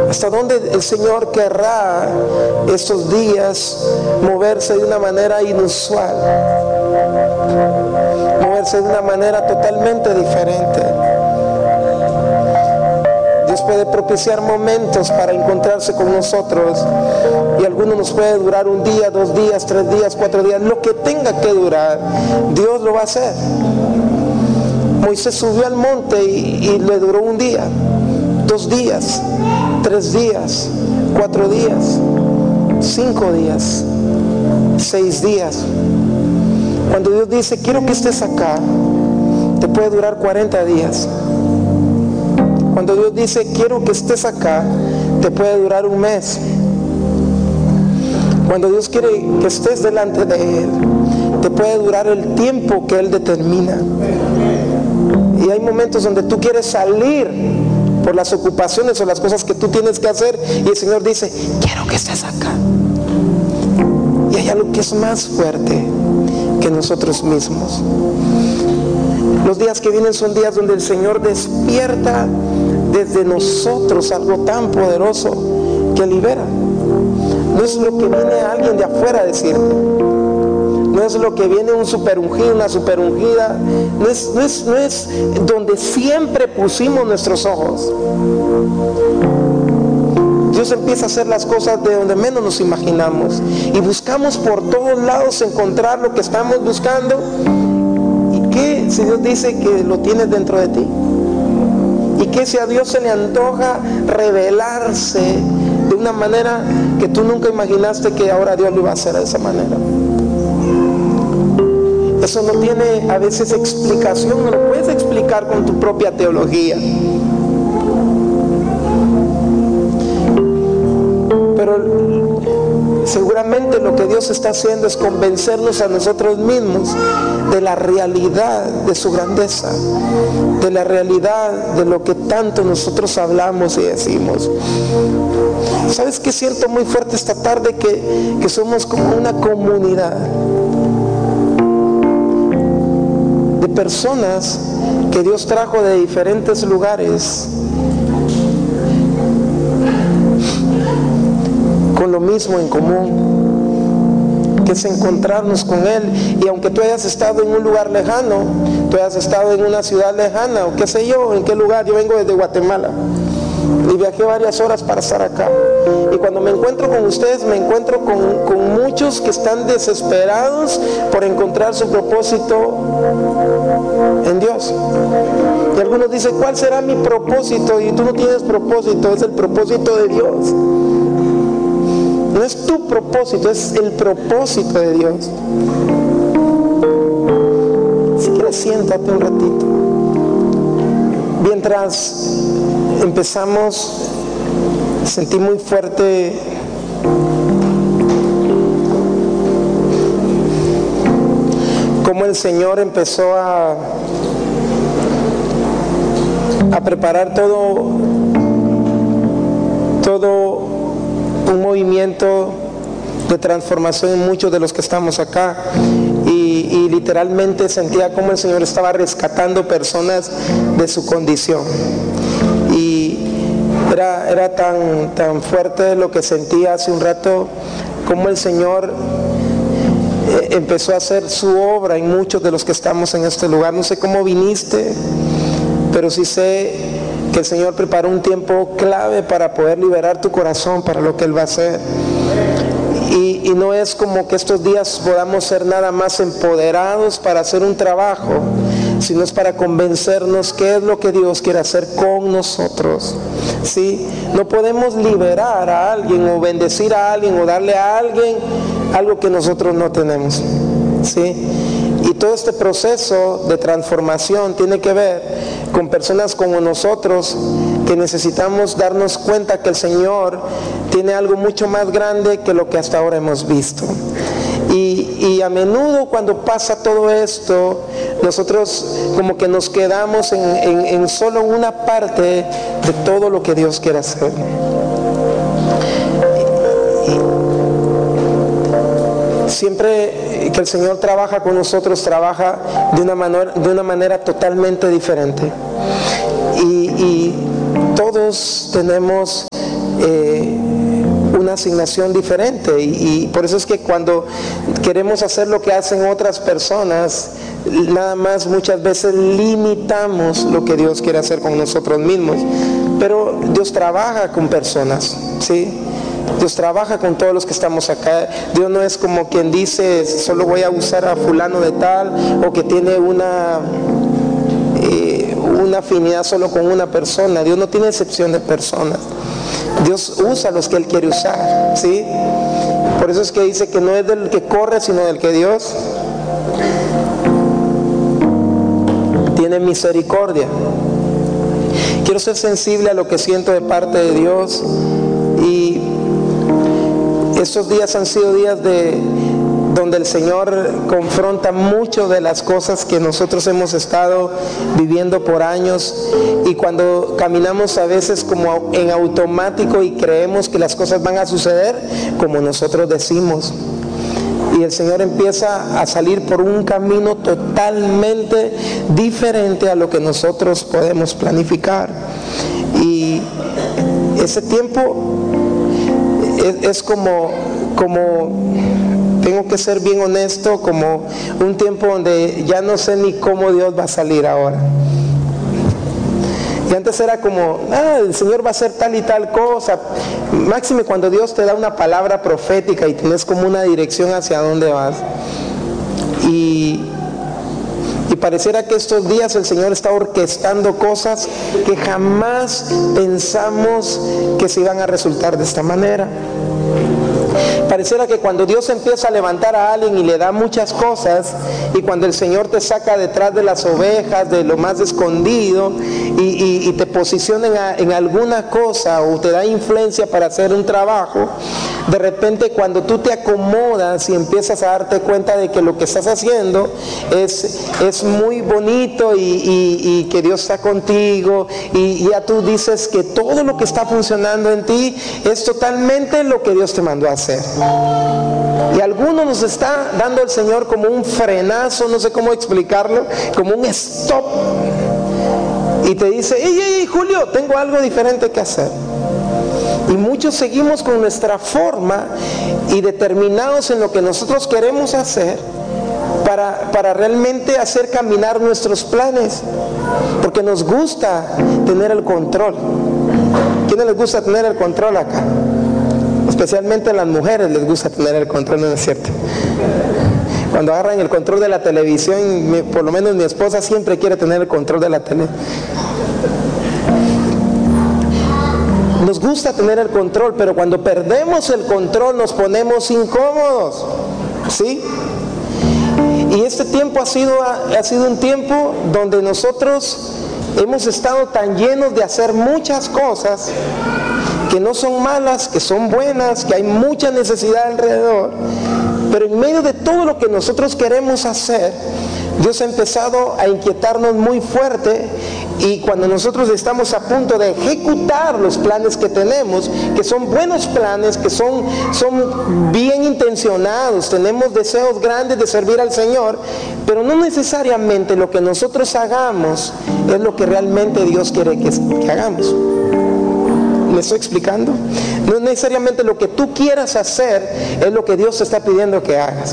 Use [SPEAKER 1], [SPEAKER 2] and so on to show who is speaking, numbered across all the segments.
[SPEAKER 1] ¿Hasta dónde el Señor querrá estos días moverse de una manera inusual? Moverse de una manera totalmente diferente. Dios puede propiciar momentos para encontrarse con nosotros, y algunos nos puede durar 1 día, 2 días, 3 días, 4 días, lo que tenga que durar, Dios lo va a hacer. Moisés subió al monte y le duró 1 día, 2 días, 3 días, 4 días, 5 días, 6 días. Cuando Dios dice, quiero que estés acá, te puede durar 40 días. Cuando Dios dice, quiero que estés acá, te puede durar 1 mes. Cuando Dios quiere que estés delante de Él, te puede durar el tiempo que Él determina. Y hay momentos donde tú quieres salir por las ocupaciones o las cosas que tú tienes que hacer, y el Señor dice, quiero que estés acá. Y hay algo que es más fuerte que nosotros mismos. Los días que vienen son días donde el Señor despierta desde nosotros algo tan poderoso que libera. No es lo que viene alguien de afuera a decirte, no es lo que viene un superungido, una superungida, no es donde siempre pusimos nuestros ojos. Dios empieza a hacer las cosas de donde menos nos imaginamos, y buscamos por todos lados encontrar lo que estamos buscando. ¿Y qué si Dios dice que lo tienes dentro de ti? ¿Y qué si a Dios se le antoja revelarse de una manera que tú nunca imaginaste que ahora Dios lo iba a hacer de esa manera? Eso no tiene a veces explicación, no lo puedes explicar con tu propia teología. Pero seguramente lo que Dios está haciendo es convencernos a nosotros mismos de la realidad de su grandeza, de la realidad de lo que tanto nosotros hablamos y decimos. ¿Sabes qué siento muy fuerte esta tarde? Que somos como una comunidad de personas que Dios trajo de diferentes lugares con lo mismo en común, que es encontrarnos con Él. Y aunque tú hayas estado en un lugar lejano, tú hayas estado en una ciudad lejana, o qué sé yo, en qué lugar, yo vengo desde Guatemala y viajé varias horas para estar acá, y cuando me encuentro con ustedes, me encuentro con muchos que están desesperados por encontrar su propósito en Dios. Y algunos dicen, ¿cuál será mi propósito? Y tú no tienes propósito, es el propósito de Dios. No es tu propósito, es el propósito de Dios. Si quieres, siéntate un ratito. Mientras empezamos, sentí muy fuerte cómo el Señor empezó a preparar todo un movimiento de transformación en muchos de los que estamos acá, y literalmente sentía como el Señor estaba rescatando personas de su condición, y era tan fuerte lo que sentía hace un rato, como el Señor empezó a hacer su obra en muchos de los que estamos en este lugar. No sé cómo viniste, pero sí sé que el Señor preparó un tiempo clave para poder liberar tu corazón para lo que Él va a hacer. Y no es como que estos días podamos ser nada más empoderados para hacer un trabajo, sino es para convencernos qué es lo que Dios quiere hacer con nosotros. ¿Sí? No podemos liberar a alguien o bendecir a alguien o darle a alguien algo que nosotros no tenemos. ¿Sí? Y todo este proceso de transformación tiene que ver con personas como nosotros, que necesitamos darnos cuenta que el Señor tiene algo mucho más grande que lo que hasta ahora hemos visto. Y a menudo cuando pasa todo esto, nosotros como que nos quedamos en solo una parte de todo lo que Dios quiere hacer. Siempre que el Señor trabaja con nosotros, trabaja de una manera totalmente diferente. Y todos tenemos una asignación diferente, y por eso es que cuando queremos hacer lo que hacen otras personas, nada más muchas veces limitamos lo que Dios quiere hacer con nosotros mismos. Pero Dios trabaja con personas, ¿sí? Dios trabaja con todos los que estamos acá. Dios no es como quien dice, solo voy a usar a fulano de tal, o que tiene una afinidad solo con una persona. Dios no tiene excepción de personas. Dios usa a los que Él quiere usar, ¿sí? Por eso es que dice que no es del que corre, sino del que Dios tiene misericordia. Quiero ser sensible a lo que siento de parte de Dios, y estos días han sido días donde el Señor confronta mucho de las cosas que nosotros hemos estado viviendo por años, y cuando caminamos a veces como en automático y creemos que las cosas van a suceder como nosotros decimos, y el Señor empieza a salir por un camino totalmente diferente a lo que nosotros podemos planificar. Y ese tiempo es como tengo que ser bien honesto, como un tiempo donde ya no sé ni cómo Dios va a salir ahora. Y antes era como, el Señor va a hacer tal y tal cosa. Máxime cuando Dios te da una palabra profética y tienes como una dirección hacia dónde vas. Y pareciera que estos días el Señor está orquestando cosas que jamás pensamos que se iban a resultar de esta manera. Pareciera que cuando Dios empieza a levantar a alguien y le da muchas cosas, y cuando el Señor te saca detrás de las ovejas, de lo más escondido, y te posiciona en alguna cosa, o te da influencia para hacer un trabajo, de repente cuando tú te acomodas y empiezas a darte cuenta de que lo que estás haciendo es muy bonito, y que Dios está contigo, y ya tú dices que todo lo que está funcionando en ti es totalmente lo que Dios te mandó a hacer. Y a algunos nos está dando el Señor como un frenazo, no sé cómo explicarlo, como un stop, y te dice, hey, Julio, tengo algo diferente que hacer. Y muchos seguimos con nuestra forma y determinados en lo que nosotros queremos hacer para realmente hacer caminar nuestros planes, porque nos gusta tener el control. ¿Quiénes les gusta tener el control acá? Especialmente a las mujeres les gusta tener el control, ¿no es cierto? Cuando agarran el control de la televisión, por lo menos mi esposa siempre quiere tener el control de la tele. Nos gusta tener el control, pero cuando perdemos el control nos ponemos incómodos, ¿sí? Y este tiempo ha sido un tiempo donde nosotros hemos estado tan llenos de hacer muchas cosas que no son malas, que son buenas, que hay mucha necesidad alrededor, pero en medio de todo lo que nosotros queremos hacer, Dios ha empezado a inquietarnos muy fuerte, y cuando nosotros estamos a punto de ejecutar los planes que tenemos, que son buenos planes, que son bien intencionados, tenemos deseos grandes de servir al Señor, pero no necesariamente lo que nosotros hagamos es lo que realmente Dios quiere que hagamos. ¿Me estoy explicando? No necesariamente lo que tú quieras hacer es lo que Dios te está pidiendo que hagas.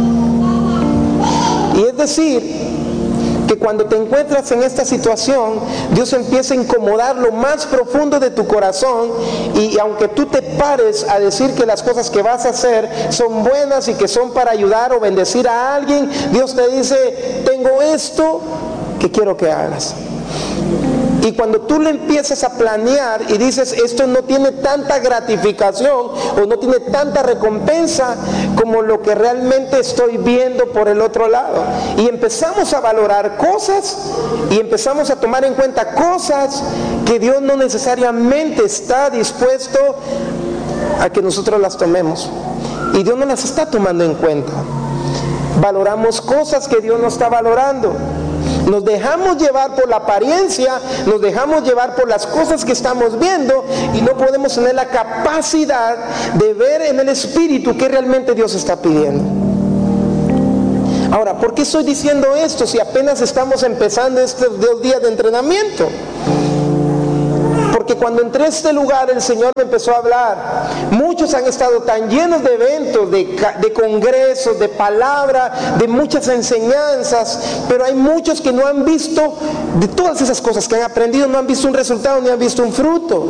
[SPEAKER 1] Y es decir, que cuando te encuentras en esta situación, Dios empieza a incomodar lo más profundo de tu corazón, y aunque tú te pares a decir que las cosas que vas a hacer son buenas y que son para ayudar o bendecir a alguien, Dios te dice, tengo esto que quiero que hagas. Y cuando tú le empiezas a planear y dices, esto no tiene tanta gratificación o no tiene tanta recompensa como lo que realmente estoy viendo por el otro lado, y empezamos a valorar cosas y empezamos a tomar en cuenta cosas que Dios no necesariamente está dispuesto a que nosotros las tomemos, y Dios no las está tomando en cuenta. Valoramos cosas que Dios no está valorando. Nos dejamos llevar por la apariencia, nos dejamos llevar por las cosas que estamos viendo, y no podemos tener la capacidad de ver en el Espíritu qué realmente Dios está pidiendo. Ahora, ¿por qué estoy diciendo esto si apenas estamos empezando estos 2 días de entrenamiento? porque cuando entré a este lugar el Señor me empezó a hablar. Muchos han estado tan llenos de eventos, de congresos, de palabra, de muchas enseñanzas, pero hay muchos que no han visto, de todas esas cosas que han aprendido, no han visto un resultado ni han visto un fruto.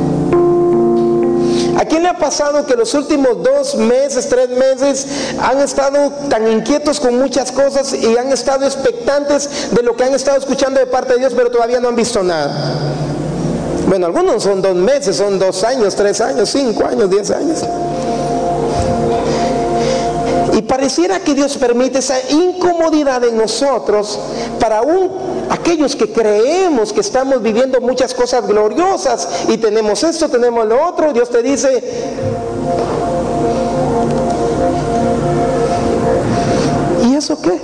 [SPEAKER 1] ¿A quién le ha pasado que los últimos 2 meses, 3 meses han estado tan inquietos con muchas cosas y han estado expectantes de lo que han estado escuchando de parte de Dios, pero todavía no han visto nada? Bueno, algunos son 2 meses, son 2 años, 3 años, 5 años, 10 años. Y pareciera que Dios permite esa incomodidad en nosotros para aquellos que creemos que estamos viviendo muchas cosas gloriosas y tenemos esto, tenemos lo otro. Dios te dice: ¿y eso qué?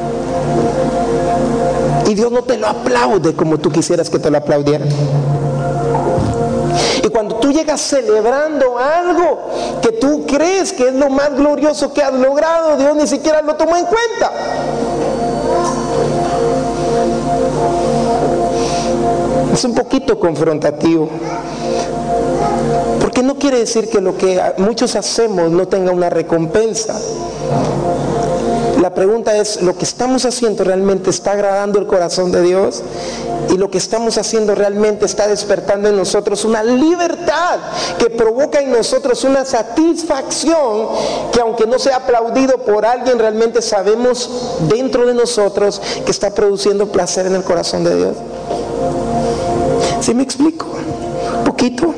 [SPEAKER 1] Y Dios no te lo aplaude como tú quisieras que te lo aplaudieran. Y cuando tú llegas celebrando algo que tú crees que es lo más glorioso que has logrado, Dios ni siquiera lo tomó en cuenta. Es un poquito confrontativo, porque no quiere decir que lo que muchos hacemos no tenga una recompensa. La pregunta es: ¿lo que estamos haciendo realmente está agradando el corazón de Dios? Y lo que estamos haciendo realmente está despertando en nosotros una libertad que provoca en nosotros una satisfacción que, aunque no sea aplaudido por alguien, realmente sabemos dentro de nosotros que está produciendo placer en el corazón de Dios. ¿Sí me explico? ¿Un poquito?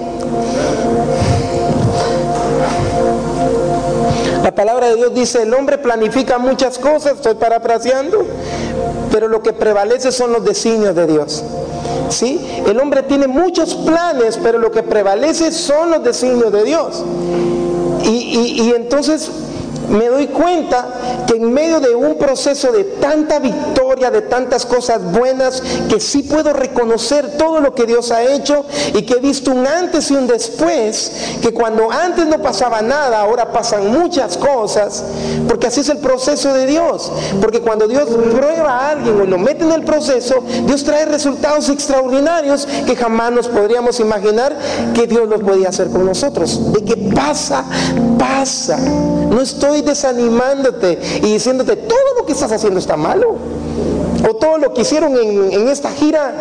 [SPEAKER 1] La palabra de Dios dice: el hombre planifica muchas cosas, estoy parafraseando, pero lo que prevalece son los designios de Dios. ¿Sí? El hombre tiene muchos planes, pero lo que prevalece son los designios de Dios. Y entonces me doy cuenta que en medio de un proceso de tanta victoria, de tantas cosas buenas, que sí puedo reconocer todo lo que Dios ha hecho, y que he visto un antes y un después, que cuando antes no pasaba nada, ahora pasan muchas cosas, porque así es el proceso de Dios. Porque cuando Dios prueba a alguien o lo mete en el proceso, Dios trae resultados extraordinarios que jamás nos podríamos imaginar que Dios los podía hacer con nosotros. De que pasa. No estoy desanimándote y diciéndote todo lo que estás haciendo está malo, o todo lo que hicieron en esta gira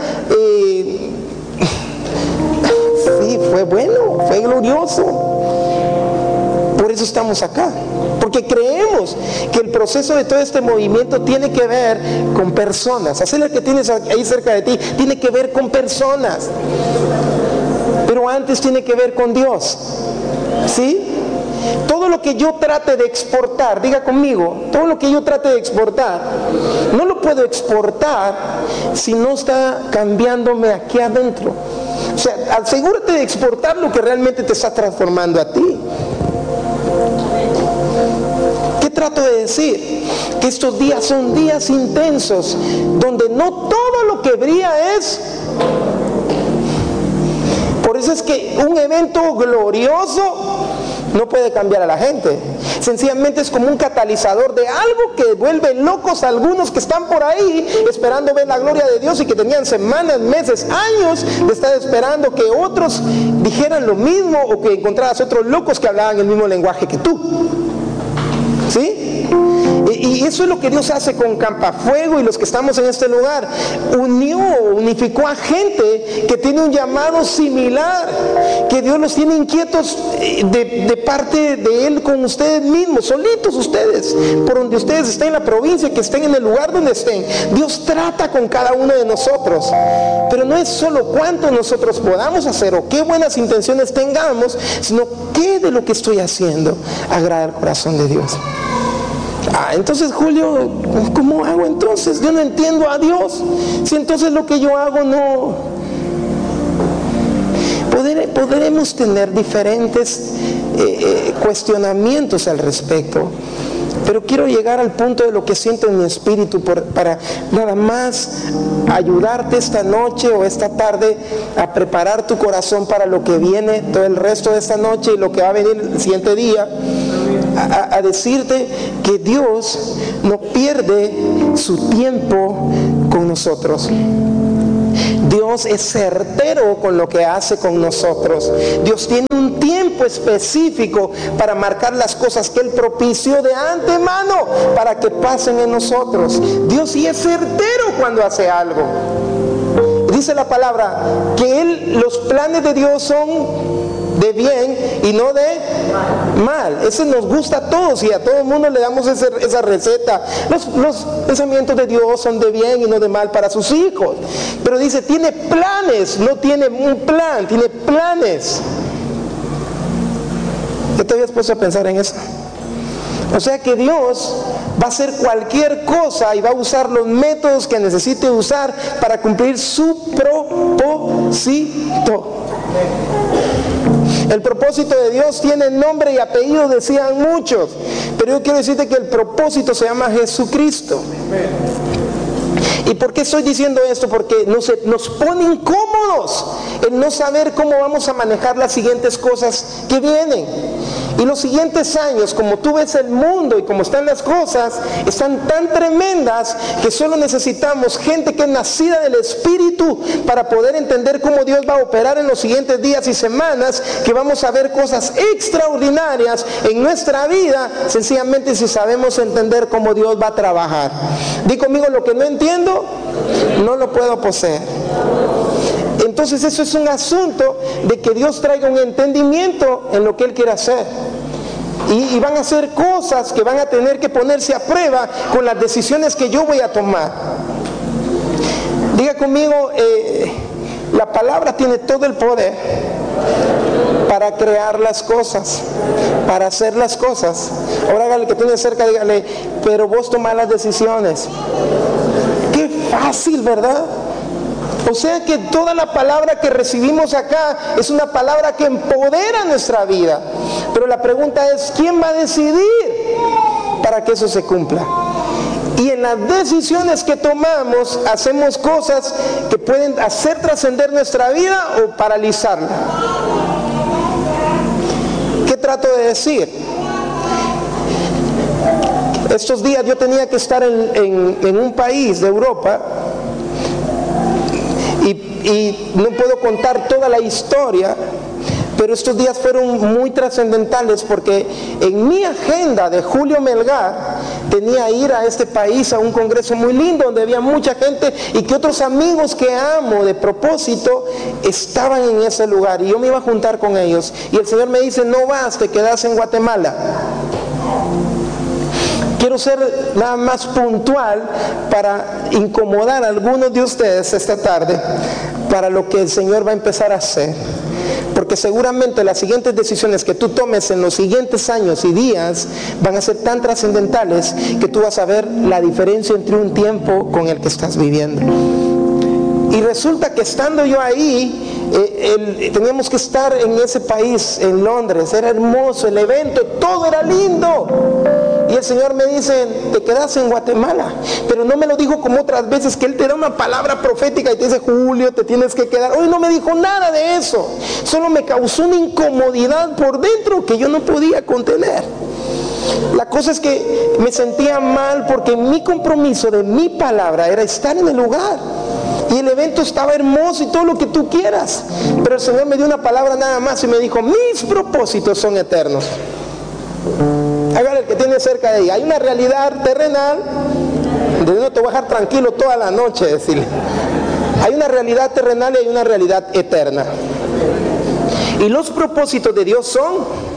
[SPEAKER 1] sí, fue bueno, fue glorioso. Por eso estamos acá, porque creemos que el proceso de todo este movimiento tiene que ver con personas. Hacer el que tienes ahí cerca de ti tiene que ver con personas, pero antes tiene que ver con Dios. ¿Sí? Todo lo que yo trate de exportar, diga conmigo, todo lo que yo trate de exportar, no lo puedo exportar si no está cambiándome aquí adentro. O sea, asegúrate de exportar lo que realmente te está transformando a ti. ¿Qué trato de decir? Que estos días son días intensos, donde no todo lo que brilla es. Por eso es que un evento glorioso no puede cambiar a la gente. Sencillamente es como un catalizador de algo que vuelve locos a algunos que están por ahí esperando ver la gloria de Dios, y que tenían semanas, meses, años de estar esperando que otros dijeran lo mismo, o que encontraras otros locos que hablaban el mismo lenguaje que tú. ¿Sí? Y eso es lo que Dios hace con Campafuego y los que estamos en este lugar. Unificó a gente que tiene un llamado similar, que Dios los tiene inquietos de parte de Él con ustedes mismos, solitos ustedes, por donde ustedes estén, en la provincia, que estén en el lugar donde estén. Dios trata con cada uno de nosotros, pero no es solo cuánto nosotros podamos hacer o qué buenas intenciones tengamos, sino qué de lo que estoy haciendo agrada al corazón de Dios. Entonces, Julio, ¿cómo hago entonces? Yo no entiendo a Dios. Si entonces lo que yo hago no... Podremos tener diferentes cuestionamientos al respecto, pero quiero llegar al punto de lo que siento en mi espíritu para nada más ayudarte esta noche o esta tarde a preparar tu corazón para lo que viene todo el resto de esta noche y lo que va a venir el siguiente día. A decirte que Dios no pierde su tiempo con nosotros. Dios es certero con lo que hace con nosotros. Dios tiene un tiempo específico para marcar las cosas que Él propició de antemano para que pasen en nosotros. Dios sí es certero cuando hace algo. Dice la palabra que los planes de Dios son de bien y no de mal. Ese nos gusta a todos y a todo el mundo le damos esa receta. Los pensamientos de Dios son de bien y no de mal para sus hijos. Pero dice, tiene planes, no tiene un plan, tiene planes. ¿Ya te habías puesto a pensar en eso? O sea que Dios va a hacer cualquier cosa y va a usar los métodos que necesite usar para cumplir su propósito. El propósito de Dios tiene nombre y apellido, decían muchos, pero yo quiero decirte que el propósito se llama Jesucristo. ¿Y por qué estoy diciendo esto? Porque nos pone incómodos el no saber cómo vamos a manejar las siguientes cosas que vienen. Y los siguientes años, como tú ves el mundo y como están las cosas, están tan tremendas que solo necesitamos gente que es nacida del Espíritu para poder entender cómo Dios va a operar en los siguientes días y semanas, que vamos a ver cosas extraordinarias en nuestra vida, sencillamente si sabemos entender cómo Dios va a trabajar. Di conmigo, lo que no entiendo, no lo puedo poseer. Entonces eso es un asunto de que Dios traiga un entendimiento en lo que Él quiere hacer. Y van a hacer cosas que van a tener que ponerse a prueba con las decisiones que yo voy a tomar. Diga conmigo, la palabra tiene todo el poder para crear las cosas, para hacer las cosas. Ahora hágale que tiene cerca, dígale, pero vos tomás las decisiones. Qué fácil, ¿verdad? O sea que toda la palabra que recibimos acá es una palabra que empodera nuestra vida. Pero la pregunta es, ¿quién va a decidir para que eso se cumpla? Y en las decisiones que tomamos, hacemos cosas que pueden hacer trascender nuestra vida o paralizarla. ¿Qué trato de decir? Estos días yo tenía que estar en un país de Europa. Y no puedo contar toda la historia, pero estos días fueron muy trascendentales porque en mi agenda de Julio Melgar tenía ir a este país a un congreso muy lindo donde había mucha gente y que otros amigos que amo de propósito estaban en ese lugar y yo me iba a juntar con ellos y el Señor me dice, no vas, te quedas en Guatemala. Quiero ser nada más puntual para incomodar a algunos de ustedes esta tarde para lo que el Señor va a empezar a hacer. Porque seguramente las siguientes decisiones que tú tomes en los siguientes años y días van a ser tan trascendentales que tú vas a ver la diferencia entre un tiempo con el que estás viviendo. Y resulta que estando yo ahí, teníamos que estar en ese país, en Londres, era hermoso el evento, todo era lindo. Y el Señor me dice, te quedas en Guatemala. Pero no me lo dijo como otras veces, que Él te da una palabra profética y te dice, Julio, te tienes que quedar. Hoy no me dijo nada de eso. Solo me causó una incomodidad por dentro que yo no podía contener. La cosa es que me sentía mal porque mi compromiso de mi palabra era estar en el lugar. Y el evento estaba hermoso y todo lo que tú quieras. Pero el Señor me dio una palabra nada más y me dijo, mis propósitos son eternos. Hágale el que tiene cerca de ella. Hay una realidad terrenal, donde no te voy a dejar tranquilo toda la noche, decirle. Hay una realidad terrenal y hay una realidad eterna. Y los propósitos de Dios son...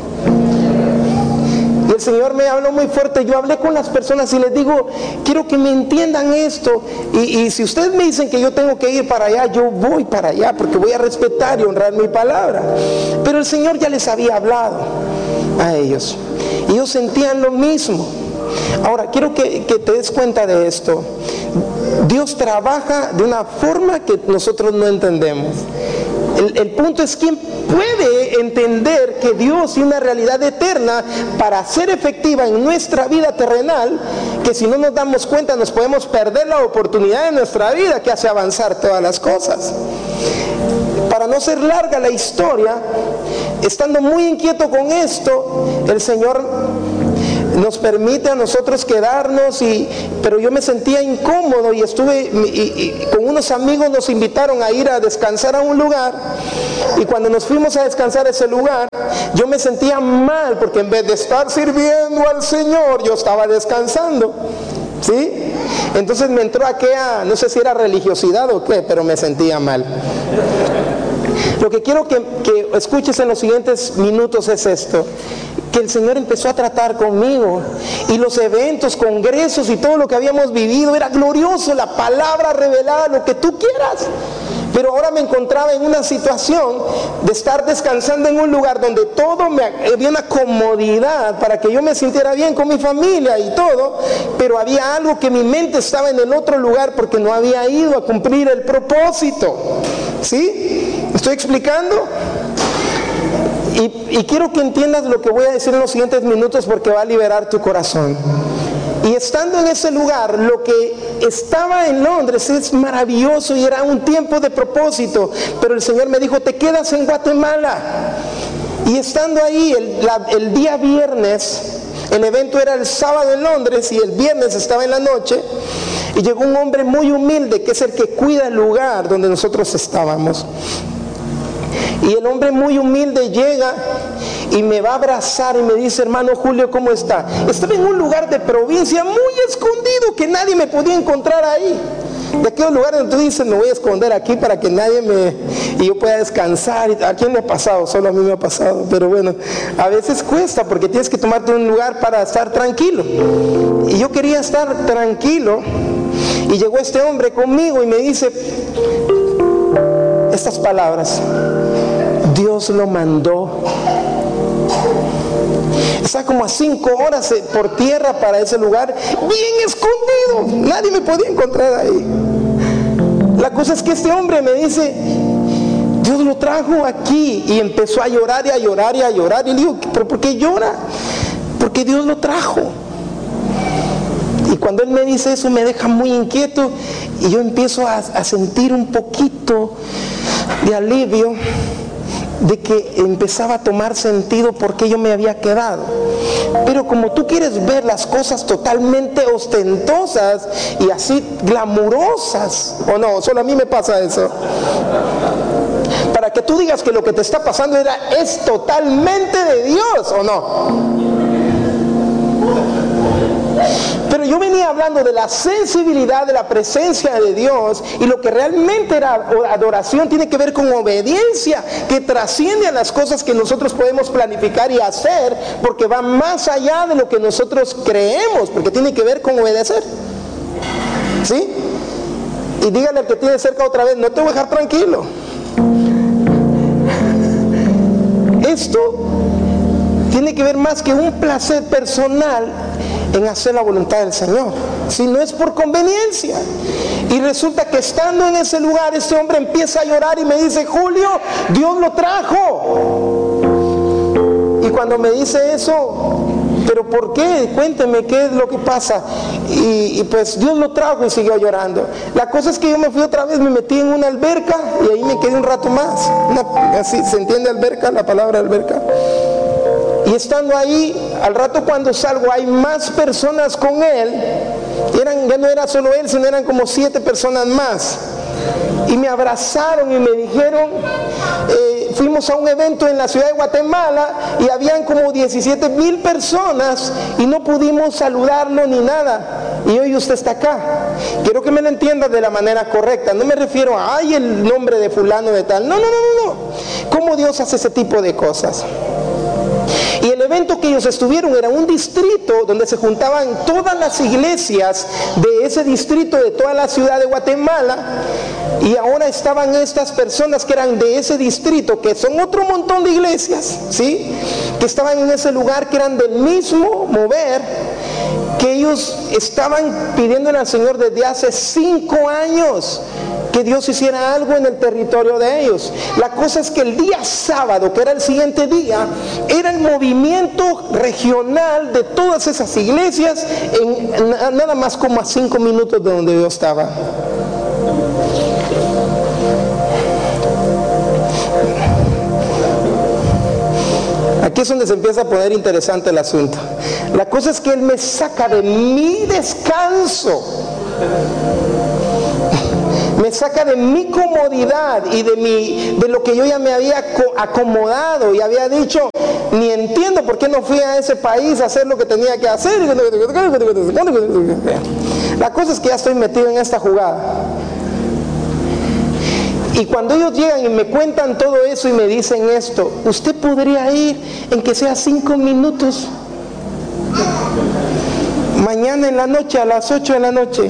[SPEAKER 1] Y el Señor me habló muy fuerte. Yo hablé con las personas y les digo, quiero que me entiendan esto. Y si ustedes me dicen que yo tengo que ir para allá, yo voy para allá, porque voy a respetar y honrar mi palabra. Pero el Señor ya les había hablado a ellos. Y ellos sentían lo mismo. Ahora, quiero que te des cuenta de esto. Dios trabaja de una forma que nosotros no entendemos. El punto es quién puede entender que Dios tiene una realidad eterna para ser efectiva en nuestra vida terrenal, que si no nos damos cuenta nos podemos perder la oportunidad de nuestra vida que hace avanzar todas las cosas. Para no ser larga la historia, estando muy inquieto con esto, el Señor nos permite a nosotros quedarnos, pero yo me sentía incómodo y con unos amigos nos invitaron a ir a descansar a un lugar, y cuando nos fuimos a descansar a ese lugar, yo me sentía mal porque en vez de estar sirviendo al Señor, yo estaba descansando, ¿sí? Entonces me entró aquella, no sé si era religiosidad o qué, pero me sentía mal. Lo que quiero que escuches en los siguientes minutos es esto: que el Señor empezó a tratar conmigo, y los eventos, congresos y todo lo que habíamos vivido era glorioso, la palabra revelada, lo que tú quieras. Pero ahora me encontraba en una situación de estar descansando en un lugar donde había una comodidad para que yo me sintiera bien con mi familia y todo, pero había algo que mi mente estaba en el otro lugar porque no había ido a cumplir el propósito. ¿Sí? ¿Me estoy explicando? Y quiero que entiendas lo que voy a decir en los siguientes minutos, porque va a liberar tu corazón. Y estando en ese lugar, lo que estaba en Londres es maravilloso y era un tiempo de propósito, pero el Señor me dijo: te quedas en Guatemala. Y estando ahí el día viernes, el evento era el sábado en Londres y el viernes estaba en la noche, y llegó un hombre muy humilde que es el que cuida el lugar donde nosotros estábamos. Y el hombre muy humilde llega y me va a abrazar y me dice: hermano Julio, ¿cómo está? Estaba en un lugar de provincia muy escondido que nadie me podía encontrar ahí. De aquellos lugares donde tú dices: me voy a esconder aquí para que y yo pueda descansar. ¿A quién le ha pasado? Solo a mí me ha pasado. Pero bueno, a veces cuesta porque tienes que tomarte un lugar para estar tranquilo. Y yo quería estar tranquilo, y llegó este hombre conmigo y me dice estas palabras: Dios lo mandó. Está como a 5 horas por tierra para ese lugar, bien escondido, nadie me podía encontrar ahí. La cosa es que este hombre me dice: Dios lo trajo aquí, y empezó a llorar y a llorar y a llorar. Y le digo: ¿pero por qué llora? Porque Dios lo trajo. Y cuando él me dice eso, me deja muy inquieto, y yo empiezo a sentir un poquito de alivio, de que empezaba a tomar sentido por qué yo me había quedado. Pero como tú quieres ver las cosas totalmente ostentosas y así glamurosas, ¿o no? Solo a mí me pasa eso. Para que tú digas que lo que te está pasando es totalmente de Dios, ¿o no? Pero yo venía hablando de la sensibilidad de la presencia de Dios, y lo que realmente era adoración tiene que ver con obediencia, que trasciende a las cosas que nosotros podemos planificar y hacer, porque va más allá de lo que nosotros creemos, porque tiene que ver con obedecer. ¿Sí? Y dígale al que tiene cerca otra vez: no te voy a dejar tranquilo. Esto tiene que ver más que un placer personal en hacer la voluntad del Señor, si no es por conveniencia. Y resulta que estando en ese lugar, este hombre empieza a llorar y me dice: Julio, Dios lo trajo. Y cuando me dice eso: ¿pero por qué? Cuénteme qué es lo que pasa. Y pues Dios lo trajo, y siguió llorando. La cosa es que yo me fui otra vez, me metí en una alberca y ahí me quedé un rato más. Así, ¿se entiende alberca? La palabra alberca. Y estando ahí, al rato cuando salgo, hay más personas con él. Ya no era solo él, sino eran como 7 personas más. Y me abrazaron y me dijeron, fuimos a un evento en la ciudad de Guatemala y habían como 17,000 personas y no pudimos saludarlo ni nada. Y hoy usted está acá. Quiero que me lo entienda de la manera correcta. No me refiero a, ay, el nombre de fulano de tal. No. ¿Cómo Dios hace ese tipo de cosas? Y el evento que ellos estuvieron era un distrito donde se juntaban todas las iglesias de ese distrito, de toda la ciudad de Guatemala. Y ahora estaban estas personas que eran de ese distrito, que son otro montón de iglesias, ¿sí? Que estaban en ese lugar, que eran del mismo mover, que ellos estaban pidiéndole al Señor desde hace 5 años que Dios hiciera algo en el territorio de ellos. La cosa es que el día sábado, que era el siguiente día, era el movimiento regional de todas esas iglesias, nada más como a 5 minutos de donde yo estaba. Aquí es donde se empieza a poner interesante el asunto. La cosa es que Él me saca de mi descanso, me saca de mi comodidad y de lo que yo ya me había acomodado y había dicho, ni entiendo por qué no fui a ese país a hacer lo que tenía que hacer. La cosa es que ya estoy metido en esta jugada. Y cuando ellos llegan y me cuentan todo eso y me dicen esto, usted podría ir en que sea 5 minutos mañana en la noche a las 8 de la noche.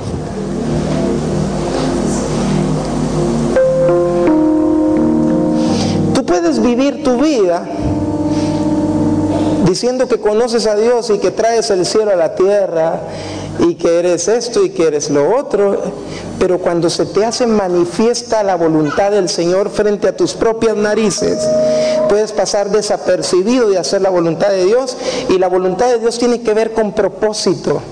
[SPEAKER 1] Tú puedes vivir tu vida diciendo que conoces a Dios y que traes el cielo a la tierra y que eres esto y que eres lo otro, pero cuando se te hace manifiesta la voluntad del Señor frente a tus propias narices, puedes pasar desapercibido de hacer la voluntad de Dios. Y la voluntad de Dios tiene que ver con propósito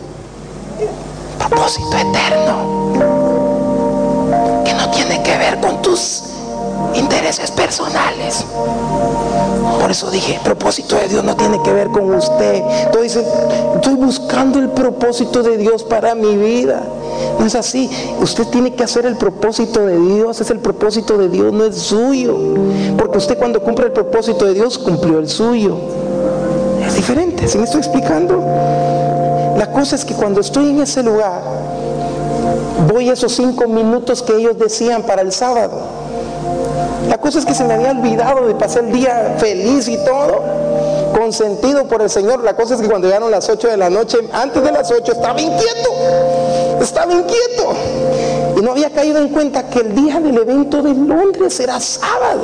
[SPEAKER 1] eterno, que no tiene que ver con tus intereses personales. Por eso dije, el propósito de Dios no tiene que ver con usted. Tú dices, estoy buscando el propósito de Dios para mi vida. No es así. Usted tiene que hacer el propósito de Dios. Es el propósito de Dios, no es suyo. Porque usted, cuando cumple el propósito de Dios, cumplió el suyo. Es diferente, ¿sí me estoy explicando? La cosa es que cuando estoy en ese lugar, voy esos 5 minutos que ellos decían para el sábado. La cosa es que se me había olvidado de pasar el día feliz y todo, consentido por el Señor. La cosa es que cuando llegaron las 8 de la noche, antes de las 8 estaba inquieto. Y no había caído en cuenta que el día del evento de Londres era sábado.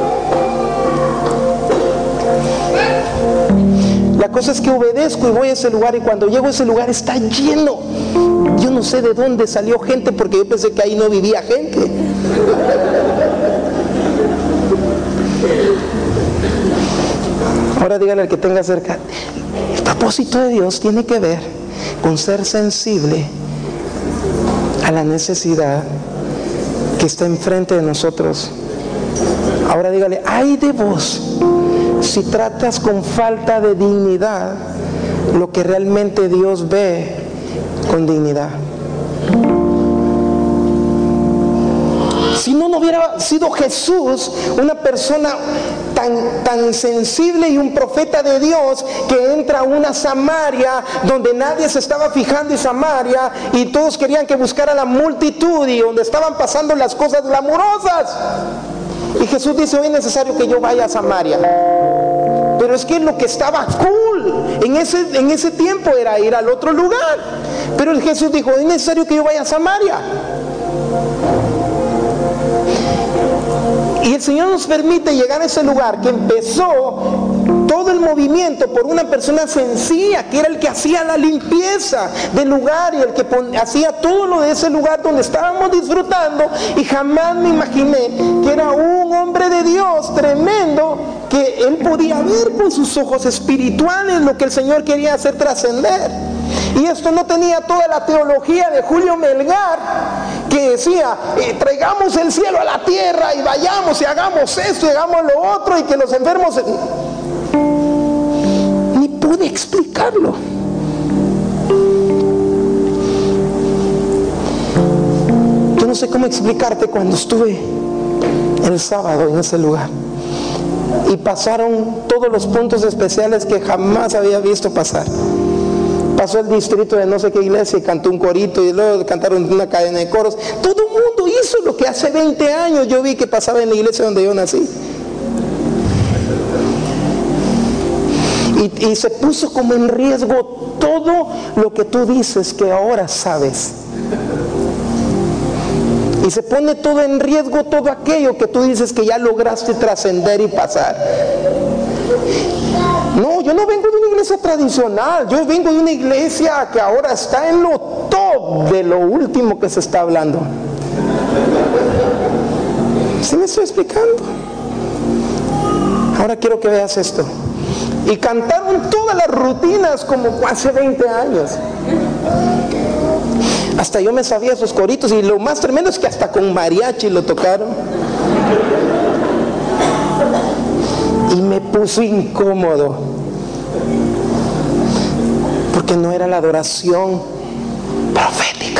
[SPEAKER 1] La cosa es que obedezco y voy a ese lugar, y cuando llego a ese lugar está lleno. Yo no sé de dónde salió gente, porque yo pensé que ahí no vivía gente. Ahora dígale al que tenga cerca, el propósito de Dios tiene que ver con ser sensible a la necesidad que está enfrente de nosotros. Ahora dígale, ay de vos si tratas con falta de dignidad lo que realmente Dios ve con dignidad. Si no hubiera sido Jesús una persona tan sensible y un profeta de Dios, que entra a una Samaria donde nadie se estaba fijando en Samaria y todos querían que buscara la multitud y donde estaban pasando las cosas glamurosas, y Jesús dice, hoy es necesario que yo vaya a Samaria. Pero es que lo que estaba cool en ese tiempo era ir al otro lugar. Pero Jesús dijo, es necesario que yo vaya a Samaria. Y el Señor nos permite llegar a ese lugar que empezó todo el movimiento por una persona sencilla, que era el que hacía la limpieza del lugar y el que hacía todo lo de ese lugar donde estábamos disfrutando. Y jamás me imaginé que era un hombre de Dios tremendo, que él podía ver con sus ojos espirituales lo que el Señor quería hacer trascender. Y esto no tenía toda la teología de Julio Melgar, que decía, traigamos el cielo a la tierra y vayamos y hagamos esto y hagamos lo otro, y que los enfermos... Ni pude explicarlo. Yo no sé cómo explicarte cuando estuve el sábado en ese lugar y pasaron todos los puntos especiales que jamás había visto pasar. Pasó el distrito de no sé qué iglesia y cantó un corito, y luego cantaron una cadena de coros. Todo el mundo hizo lo que hace 20 años yo vi que pasaba en la iglesia donde yo nací. Y se puso como en riesgo todo lo que tú dices que ahora sabes. Y se pone todo en riesgo, todo aquello que tú dices que ya lograste trascender y pasar. No, yo no vengo de una iglesia tradicional, yo vengo de una iglesia que ahora está en lo top de lo último que se está hablando. ¿Sí me estoy explicando? Ahora quiero que veas esto. Y cantaron todas las rutinas como hace 20 años. Hasta yo me sabía esos coritos, y lo más tremendo es que hasta con mariachi lo tocaron. Y me puso incómodo, porque no era la adoración profética,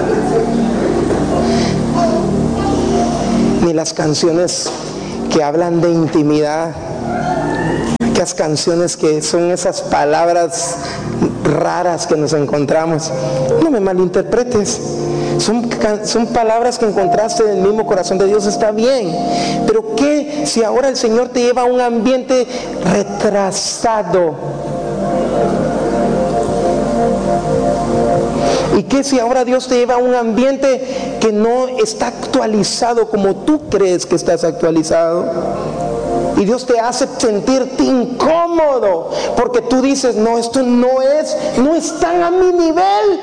[SPEAKER 1] ni las canciones que hablan de intimidad, aquellas canciones que son esas palabras raras que nos encontramos. No me malinterpretes, son palabras que encontraste en el mismo corazón de Dios, está bien, pero ¿qué si ahora el Señor te lleva a un ambiente retrasado? ¿Y qué si ahora Dios te lleva a un ambiente que no está actualizado como tú crees que estás actualizado? Y Dios te hace sentirte incómodo porque tú dices, no, esto no están a mi nivel.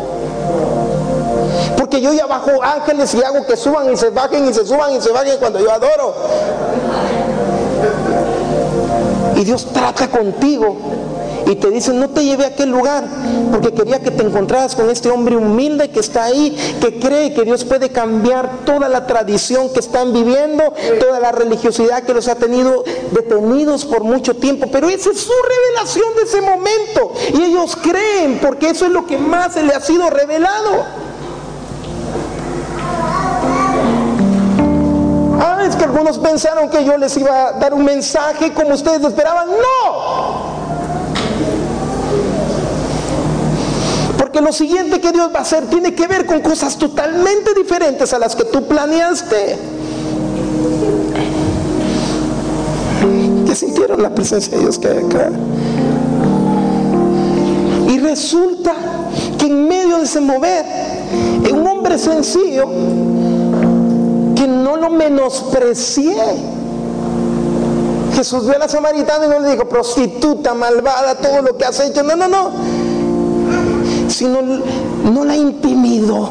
[SPEAKER 1] Porque yo ya bajo ángeles y hago que suban y se bajen y se suban y se bajen cuando yo adoro. Y Dios trata contigo y te dice, no te llevé a aquel lugar porque quería que te encontraras con este hombre humilde que está ahí, que cree que Dios puede cambiar toda la tradición que están viviendo, toda la religiosidad que los ha tenido detenidos por mucho tiempo. Pero esa es su revelación de ese momento y ellos creen porque eso es lo que más se le ha sido revelado. Es que algunos pensaron que yo les iba a dar un mensaje como ustedes esperaban. ¡No! Porque lo siguiente que Dios va a hacer tiene que ver con cosas totalmente diferentes a las que tú planeaste. ¿Ya sintieron la presencia de Dios que hay acá? Y resulta que en medio de ese mover, un hombre sencillo, que no lo menosprecié. Jesús vio a la samaritana y no le dijo, prostituta, malvada, todo lo que has hecho. No. Sino no la intimidó.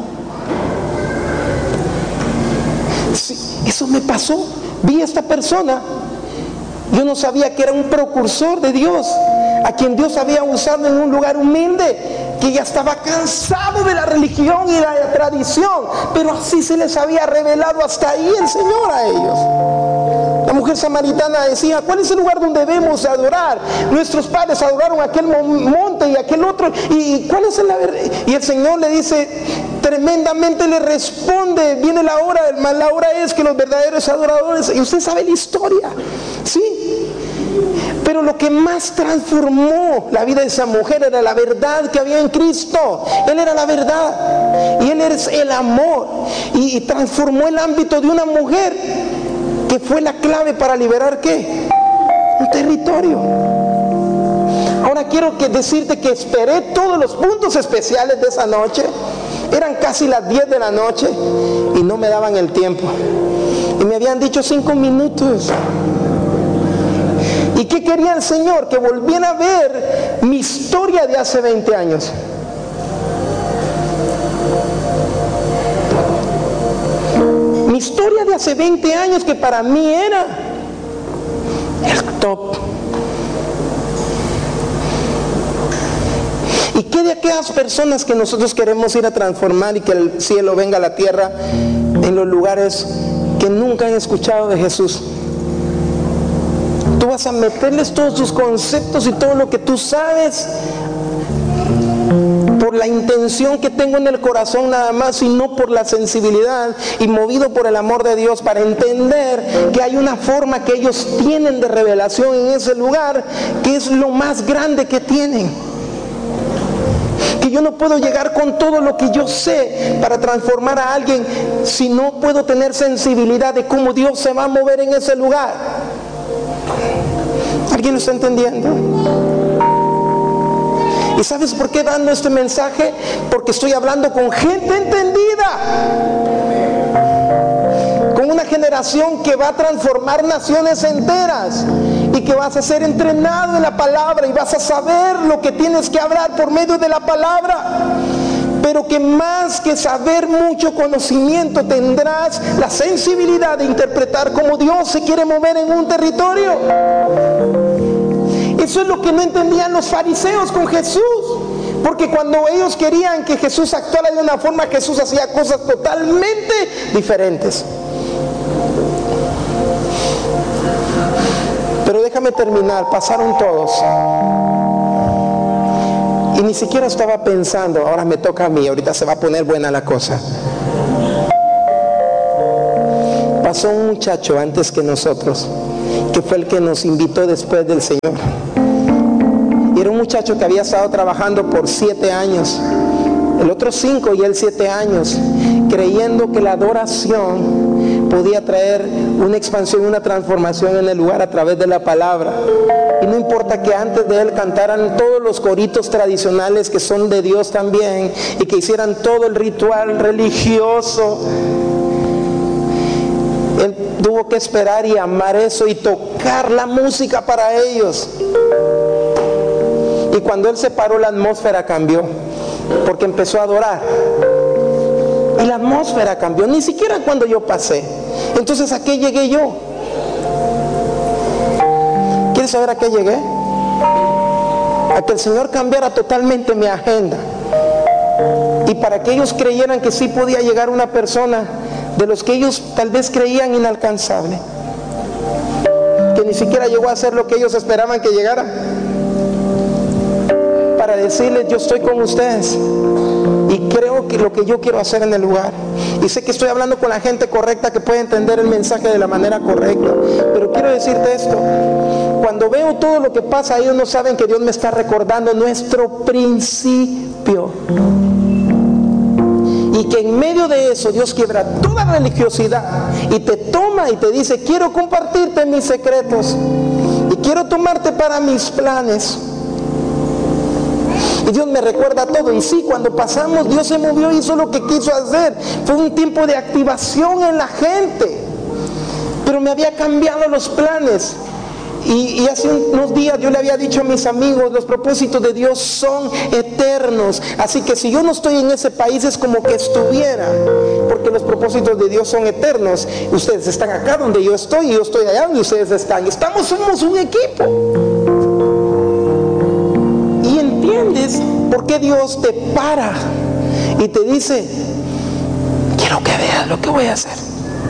[SPEAKER 1] Sí, eso me pasó. Vi a esta persona. Yo no sabía que era un precursor de Dios, a quien Dios había usado en un lugar humilde, que ya estaba cansado de la religión y la tradición, pero así se les había revelado hasta ahí el Señor a ellos. La mujer samaritana decía, ¿cuál es el lugar donde debemos adorar? Nuestros padres adoraron aquel monte y aquel otro, ¿y cuál es la verdad? Y el Señor le dice, tremendamente le responde, viene la hora, la hora es que los verdaderos adoradores, y usted sabe la historia, ¿sí? Pero lo que más transformó la vida de esa mujer era la verdad que había en Cristo. Él era la verdad y Él es el amor, y transformó el ámbito de una mujer que fue la clave para liberar ¿qué? Un territorio. Ahora quiero decirte que esperé todos los puntos especiales de esa noche. Eran casi las 10 de la noche y no me daban el tiempo y me habían dicho 5 minutos. ¿Y qué quería el Señor? Que volviera a ver mi historia de hace 20 años. Mi historia de hace 20 años, que para mí era el top. ¿Y qué de aquellas personas que nosotros queremos ir a transformar y que el cielo venga a la tierra en los lugares que nunca han escuchado de Jesús? Tú vas a meterles todos tus conceptos y todo lo que tú sabes por la intención que tengo en el corazón nada más, y no por la sensibilidad y movido por el amor de Dios, para entender que hay una forma que ellos tienen de revelación en ese lugar que es lo más grande que tienen. Que yo no puedo llegar con todo lo que yo sé para transformar a alguien si no puedo tener sensibilidad de cómo Dios se va a mover en ese lugar. ¿Alguien lo está entendiendo? ¿Y sabes por qué dando este mensaje? Porque estoy hablando con gente entendida, con una generación que va a transformar naciones enteras, y que vas a ser entrenado en la palabra y vas a saber lo que tienes que hablar por medio de la palabra. Pero que más que saber mucho conocimiento, tendrás la sensibilidad de interpretar cómo Dios se quiere mover en un territorio. Eso es lo que no entendían los fariseos con Jesús, porque cuando ellos querían que Jesús actuara de una forma, Jesús hacía cosas totalmente diferentes. Pero déjame déjame terminar. Pasaron todos. Y ni siquiera estaba pensando, ahora me toca a mí, ahorita se va a poner buena la cosa. Pasó un muchacho antes que nosotros, que fue el que nos invitó después del Señor. Y era un muchacho que había estado trabajando por 7 años, el otro 5 y él 7 años, creyendo que la adoración podía traer una expansión, una transformación en el lugar a través de la palabra. Y no importa que antes de él cantaran todos los coritos tradicionales que son de Dios también, y que hicieran todo el ritual religioso, él tuvo que esperar y amar eso y tocar la música para ellos. Y cuando él se paró, la atmósfera cambió, porque empezó a adorar. Y la atmósfera cambió, ni siquiera cuando yo pasé. Entonces, ¿a qué llegué yo? ¿Quieres saber a qué llegué? A que el Señor cambiara totalmente mi agenda. Y para que ellos creyeran que sí podía llegar una persona de los que ellos tal vez creían inalcanzable, que ni siquiera llegó a hacer lo que ellos esperaban que llegara, para decirles: yo estoy con ustedes y creo que lo que yo quiero hacer en el lugar. Y sé que estoy hablando con la gente correcta que puede entender el mensaje de la manera correcta, pero quiero decirte esto: cuando veo todo lo que pasa, ellos no saben que Dios me está recordando nuestro principio, y que en medio de eso Dios quiebra toda religiosidad y te toma y te dice: quiero compartirte mis secretos y quiero tomarte para mis planes. Y Dios me recuerda todo. Y sí, cuando pasamos, Dios se movió y hizo lo que quiso hacer. Fue un tiempo de activación en la gente, pero me había cambiado los planes. Y hace unos días yo le había dicho a mis amigos: los propósitos de Dios son eternos. Así que si yo no estoy en ese país, es como que estuviera, porque los propósitos de Dios son eternos. Ustedes están acá donde yo estoy, y yo estoy allá donde ustedes están. Somos un equipo. Y entiendes por qué Dios te para y te dice: quiero que veas lo que voy a hacer.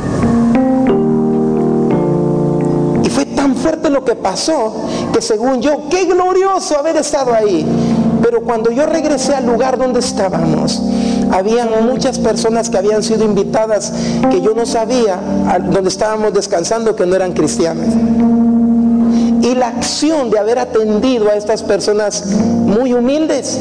[SPEAKER 1] Y fue tan fuerte lo que pasó que, según yo, qué glorioso haber estado ahí. Pero cuando yo regresé al lugar donde estábamos, habían muchas personas que habían sido invitadas, que yo no sabía, donde estábamos descansando, que no eran cristianas. Y la acción de haber atendido a estas personas muy humildes,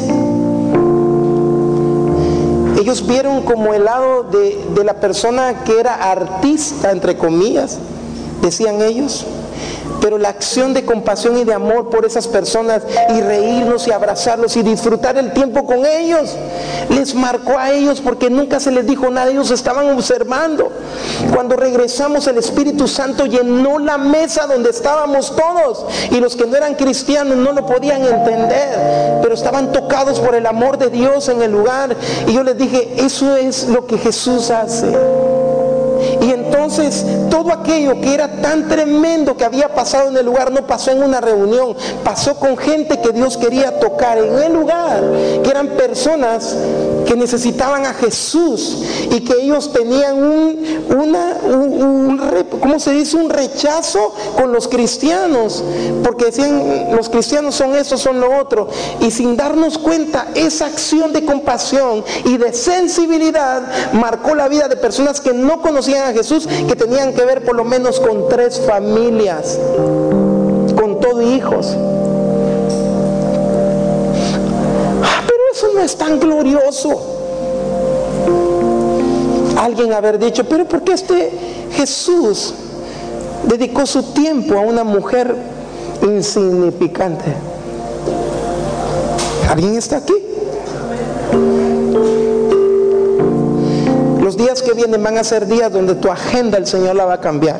[SPEAKER 1] ellos vieron como el lado de la persona que era artista, entre comillas, decían ellos. Pero la acción de compasión y de amor por esas personas, y reírnos y abrazarlos y disfrutar el tiempo con ellos, les marcó a ellos, porque nunca se les dijo nada. Ellos estaban observando. Cuando regresamos, el Espíritu Santo llenó la mesa donde estábamos todos, y los que no eran cristianos no lo podían entender, pero estaban tocados por el amor de Dios en el lugar. Y yo les dije: eso es lo que Jesús hace. Y entonces todo aquello que era tan tremendo que había pasado en el lugar, no pasó en una reunión, pasó con gente que Dios quería tocar en el lugar, que eran personas que necesitaban a Jesús, y que ellos tenían ¿cómo se dice? Un rechazo con los cristianos, porque decían: los cristianos son eso, son lo otro. Y sin darnos cuenta, esa acción de compasión y de sensibilidad marcó la vida de personas que no conocían a Jesús, que tenían que ver por lo menos con 3 familias, con todo hijos. Pero eso no es tan glorioso. Alguien haber dicho: pero ¿por qué este Jesús dedicó su tiempo a una mujer insignificante? ¿Alguien está aquí? Los días que vienen van a ser días donde tu agenda el Señor la va a cambiar.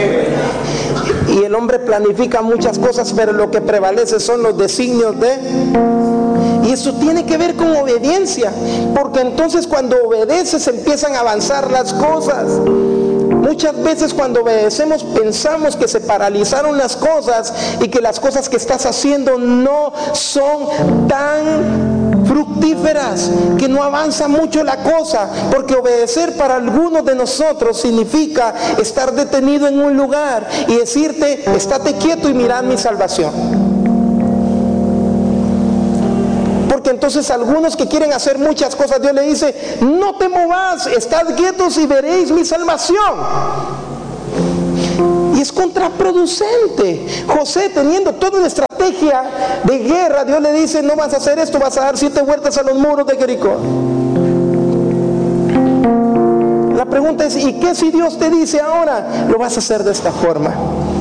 [SPEAKER 1] Y el hombre planifica muchas cosas, pero lo que prevalece son los designios de... Y eso tiene que ver con obediencia, porque entonces cuando obedeces empiezan a avanzar las cosas. Muchas veces cuando obedecemos pensamos que se paralizaron las cosas, y que las cosas que estás haciendo no son tan infructíferas, que no avanza mucho la cosa, porque obedecer para algunos de nosotros significa estar detenido en un lugar y decirte, estate quieto y mirad mi salvación. Porque entonces algunos que quieren hacer muchas cosas, Dios le dice, no te movas, estad quietos y veréis mi salvación. Y es contraproducente. José, teniendo toda una estrategia de guerra, Dios le dice, no vas a hacer esto, vas a dar 7 vueltas a los muros de Jericó. La pregunta es, ¿y qué si Dios te dice ahora? Lo vas a hacer de esta forma.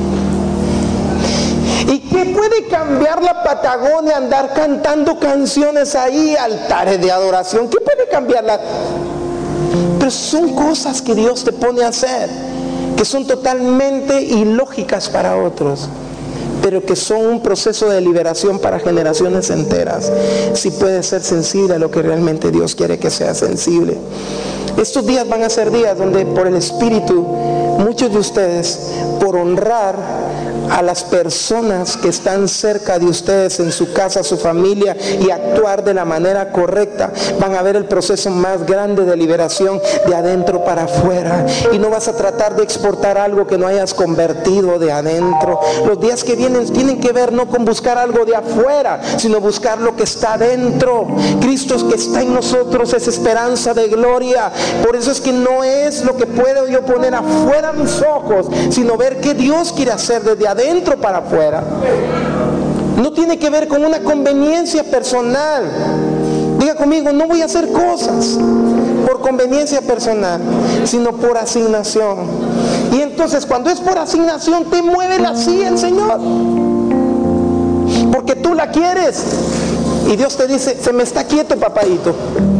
[SPEAKER 1] ¿Y qué puede cambiar la Patagonia, andar cantando canciones ahí, altares de adoración? ¿Qué puede cambiarla? Pero son cosas que Dios te pone a hacer, que son totalmente ilógicas para otros, pero que son un proceso de liberación para generaciones enteras. Si puedes ser sensible a lo que realmente Dios quiere que seas sensible. Estos días van a ser días donde por el Espíritu, muchos de ustedes, por honrar a las personas que están cerca de ustedes, en su casa, su familia, y actuar de la manera correcta, van a ver el proceso más grande de liberación de adentro para afuera. Y no vas a tratar de exportar algo que no hayas convertido de adentro. Los días que vienen tienen que ver no con buscar algo de afuera, sino buscar lo que está adentro. Cristo que está en nosotros es esperanza de gloria. Por eso es que no es lo que puedo yo poner afuera mis ojos, sino ver qué Dios quiere hacer desde adentro para afuera. No tiene que ver con una conveniencia personal. Diga conmigo, no voy a hacer cosas por conveniencia personal, sino por asignación. Y entonces cuando es por asignación, te mueve la silla el Señor, porque tú la quieres. Y Dios te dice, se me está quieto, papadito.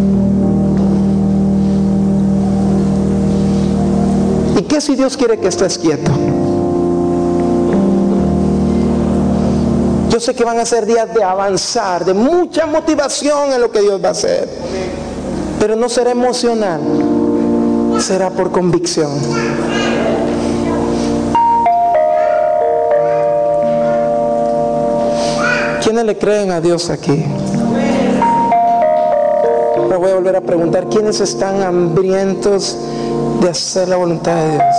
[SPEAKER 1] ¿Y qué si Dios quiere que estés quieto? Yo sé que van a ser días de avanzar, de mucha motivación en lo que Dios va a hacer. Pero no será emocional, será por convicción. ¿Quiénes le creen a Dios aquí? Me voy a volver a preguntar, ¿quiénes están hambrientos de hacer la voluntad de Dios?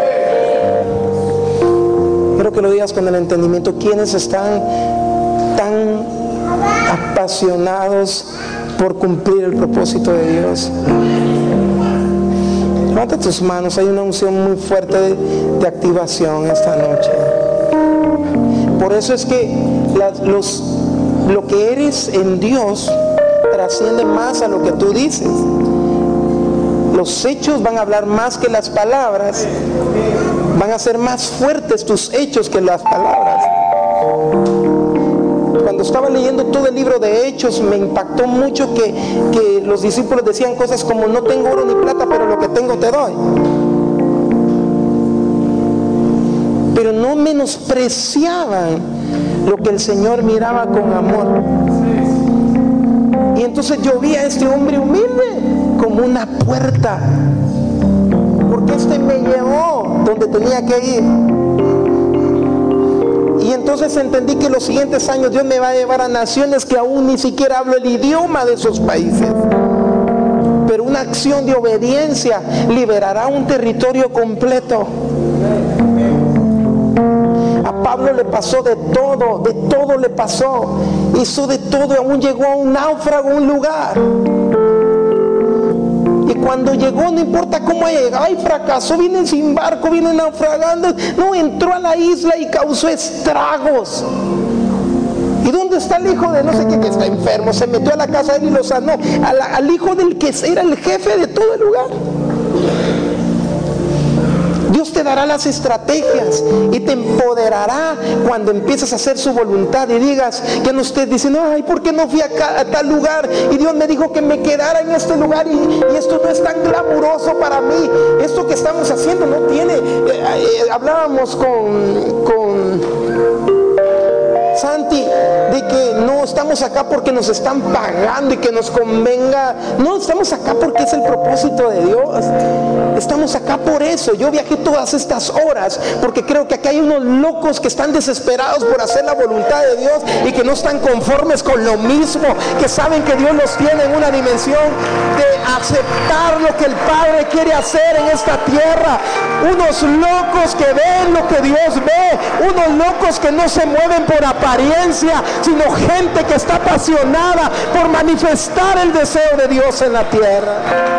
[SPEAKER 1] Quiero que lo digas con el entendimiento. ¿Quiénes están tan apasionados por cumplir el propósito de Dios? Levanta tus manos. Hay una unción muy fuerte de activación esta noche. Por eso es que lo que eres en Dios trasciende más a lo que tú dices. Los hechos van a hablar más que las palabras. Van a ser más fuertes tus hechos que las palabras. Cuando estaba leyendo todo el libro de Hechos, me impactó mucho que los discípulos decían cosas como, no tengo oro ni plata, pero lo que tengo te doy. Pero no menospreciaban lo que el Señor miraba con amor. Y entonces yo vi a este hombre humilde como una puerta, porque este me llevó donde tenía que ir. Y entonces entendí que los siguientes años Dios me va a llevar a naciones que aún ni siquiera hablo el idioma de esos países. Pero una acción de obediencia liberará un territorio completo. A Pablo le pasó de todo le pasó. Hizo de todo, aún llegó a un náufrago, a un lugar. Y cuando llegó, no importa cómo haya llegado, ay, fracasó, viene sin barco, viene naufragando. No, entró a la isla y causó estragos. ¿Y dónde está el hijo de no sé qué que está enfermo? Se metió a la casa de él y lo sanó. Al hijo del que era el jefe de todo el lugar. Dios te dará las estrategias y te empoderará cuando empieces a hacer su voluntad y digas, que no estés diciendo, ay, ¿por qué no fui a tal lugar? Y Dios me dijo que me quedara en este lugar y esto no es tan glamuroso para mí. Esto que estamos haciendo no tiene... hablábamos con Santi, de que no estamos acá porque nos están pagando y que nos convenga. No, estamos acá porque es el propósito de Dios. Estamos acá por eso. Yo viajé todas estas horas porque creo que acá hay unos locos que están desesperados por hacer la voluntad de Dios y que no están conformes con lo mismo, que saben que Dios los tiene en una dimensión de aceptar lo que el Padre quiere hacer en esta tierra. Unos locos que ven lo que Dios ve, unos locos que no se mueven por apariencia, sino gente que está apasionada por manifestar el deseo de Dios en la tierra.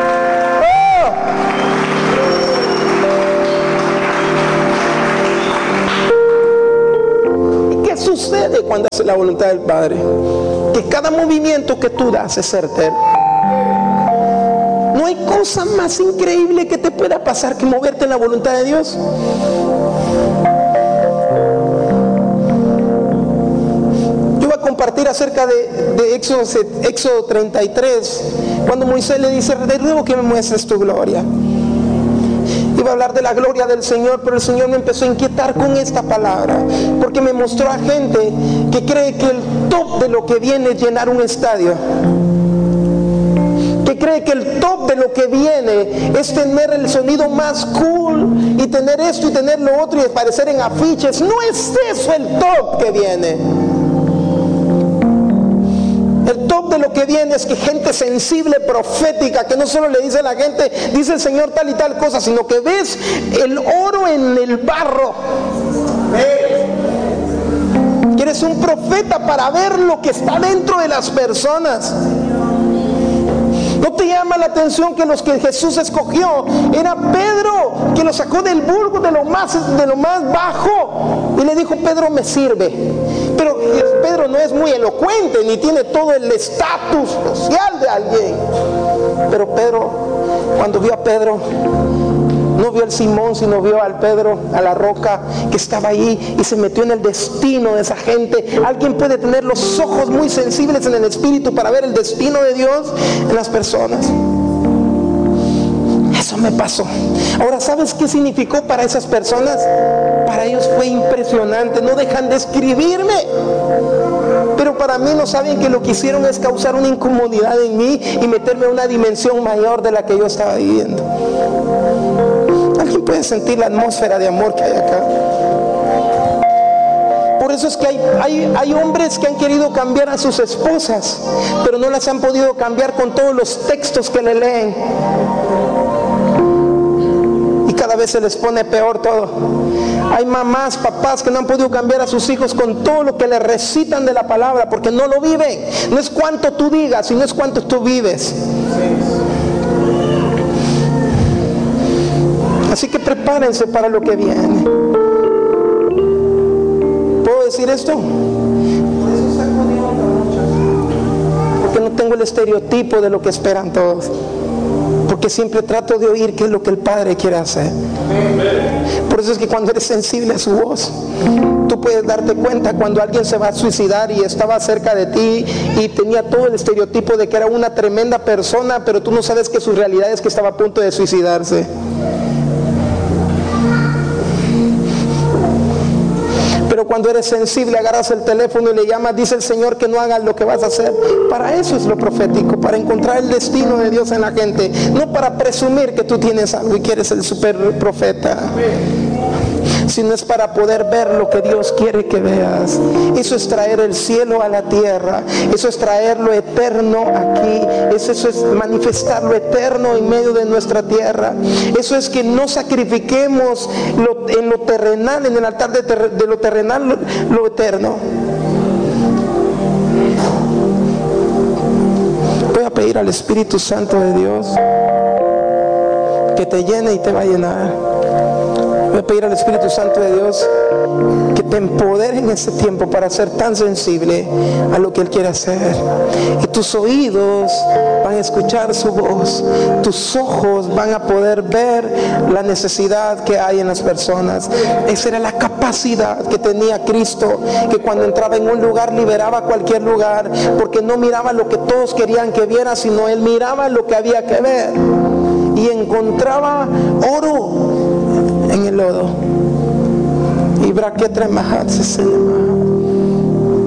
[SPEAKER 1] ¿Y qué sucede cuando haces la voluntad del Padre? Que cada movimiento que tú das es certero. No hay cosa más increíble que te pueda pasar que moverte en la voluntad de Dios. Yo voy a compartir acerca de Éxodo 33, cuando Moisés le dice: de nuevo que me muestres tu gloria. Iba a hablar de la gloria del Señor, pero el Señor me empezó a inquietar con esta palabra, porque me mostró a gente que cree que el top de lo que viene es llenar un estadio, que cree que el top de lo que viene es tener el sonido más cool y tener esto y tener lo otro y aparecer en afiches. No es eso el top que viene. El top de lo que viene es que gente sensible, profética, que no solo le dice a la gente, dice el Señor tal y tal cosa, sino que ves el oro en el barro. Que eres un profeta para ver lo que está dentro de las personas. ¿No te llama la atención que los que Jesús escogió era Pedro, que lo sacó del burgo, de lo más bajo, y le dijo: Pedro, me sirve? Pero Pedro no es muy elocuente ni tiene todo el estatus social de alguien. Pero Pedro, cuando vio a Pedro, no vio al Simón, sino vio al Pedro, a la roca que estaba ahí, y se metió en el destino de esa gente. Alguien puede tener los ojos muy sensibles en el espíritu para ver el destino de Dios en las personas. Eso me pasó. Ahora, ¿sabes qué significó para esas personas? Para ellos fue impresionante. No dejan de escribirme, pero para mí no saben que lo que hicieron es causar una incomodidad en mí y meterme a una dimensión mayor de la que yo estaba viviendo. Alguien puede sentir la atmósfera de amor que hay acá. Por eso es que hay hombres que han querido cambiar a sus esposas, pero no las han podido cambiar con todos los textos que le leen. Y cada vez se les pone peor todo. Hay mamás, papás que no han podido cambiar a sus hijos con todo lo que le recitan de la palabra, porque no lo viven. No es cuánto tú digas, sino es cuánto tú vives. Así que prepárense para lo que viene. ¿Puedo decir esto? Por eso saco de onda, muchachos. Porque no tengo el estereotipo de lo que esperan todos. Porque siempre trato de oír qué es lo que el Padre quiere hacer. Por eso es que cuando eres sensible a su voz, tú puedes darte cuenta cuando alguien se va a suicidar y estaba cerca de ti y tenía todo el estereotipo de que era una tremenda persona, pero tú no sabes que su realidad es que estaba a punto de suicidarse. Pero cuando eres sensible, agarras el teléfono y le llamas, dice el Señor que no hagas lo que vas a hacer. Para eso es lo profético, para encontrar el destino de Dios en la gente, no para presumir que tú tienes algo y que eres el super profeta, sino es para poder ver lo que Dios quiere que veas. Eso es traer el cielo a la tierra, eso es traer lo eterno aquí, eso es manifestar lo eterno en medio de nuestra tierra. Eso es que no sacrifiquemos en lo terrenal, en el altar de lo terrenal, lo eterno. Voy a pedir al Espíritu Santo de Dios que te llene y te va a llenar. Voy a pedir al Espíritu Santo de Dios que te empodere en este tiempo para ser tan sensible a lo que Él quiere hacer. Y tus oídos van a escuchar su voz, tus ojos van a poder ver la necesidad que hay en las personas. Esa era la capacidad que tenía Cristo, que cuando entraba en un lugar liberaba cualquier lugar, porque no miraba lo que todos querían que viera, sino Él miraba lo que había que ver y encontraba oro en el lodo. Y quiero que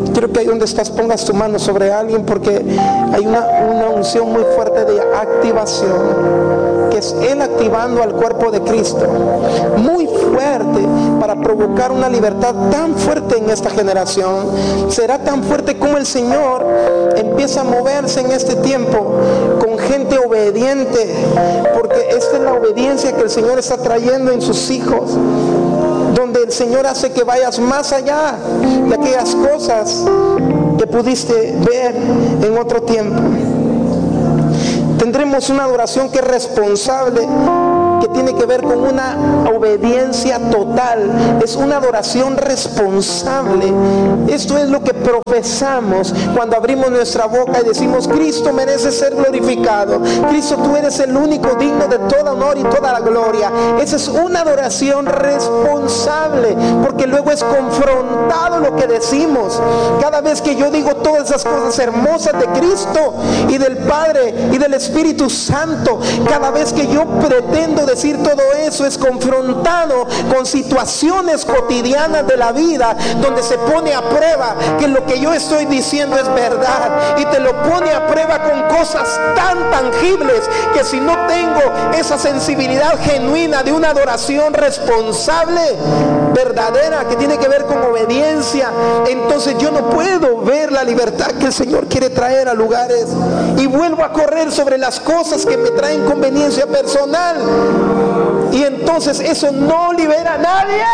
[SPEAKER 1] ahí donde estás pongas tu mano sobre alguien, porque hay una unción muy fuerte de activación, que es Él activando al cuerpo de Cristo, muy fuerte, para provocar una libertad tan fuerte en esta generación. Será tan fuerte como el Señor empieza a moverse en este tiempo con gente obediente, porque esta es la obediencia que el Señor está trayendo en sus hijos, donde el Señor hace que vayas más allá de aquellas cosas que pudiste ver en otro tiempo. Tendremos una adoración que es responsable, que tiene que ver con una obediencia total. Es una adoración responsable. Esto es lo que profesamos cuando abrimos nuestra boca y decimos: Cristo merece ser glorificado. Cristo, tú eres el único digno de toda honor y toda la gloria. Esa es una adoración responsable, porque luego es confrontado lo que decimos. Cada vez que yo digo todas esas cosas hermosas de Cristo y del Padre y del Espíritu Santo, cada vez que yo pretendo decir todo eso, es confrontado con situaciones cotidianas de la vida, donde se pone a prueba que lo que yo estoy diciendo es verdad, y te lo pone a prueba con cosas tan tangibles que si no tengo esa sensibilidad genuina de una adoración responsable, verdadera, que tiene que ver con obediencia, entonces yo no puedo ver la libertad que el Señor quiere traer a lugares, y vuelvo a correr sobre las cosas que me traen conveniencia personal, y entonces eso no libera a nadie.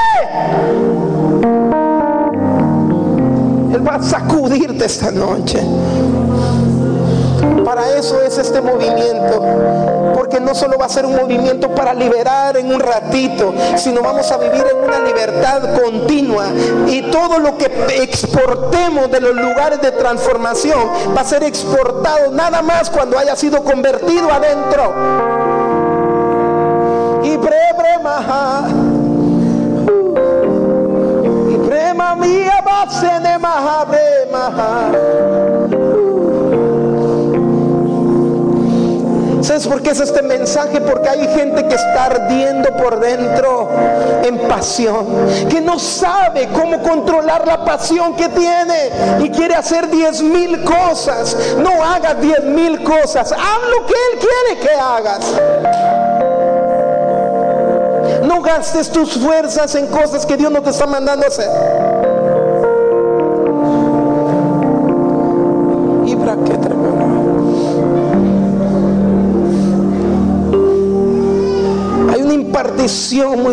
[SPEAKER 1] Él va a sacudirte esta noche. Para eso es este movimiento, porque no solo va a ser un movimiento para liberar en un ratito, sino vamos a vivir en una libertad continua, y todo lo que exportemos de los lugares de transformación va a ser exportado nada más cuando haya sido convertido adentro. Y prema mía base de maha. ¿Sabes por qué es este mensaje? Porque hay gente que está ardiendo por dentro en pasión, que no sabe cómo controlar la pasión que tiene y quiere hacer 10,000 cosas. No hagas 10,000 cosas, haz lo que Él quiere que hagas. No gastes tus fuerzas en cosas que Dios no te está mandando a hacer. Y para qué tremendo. Hay una impartición muy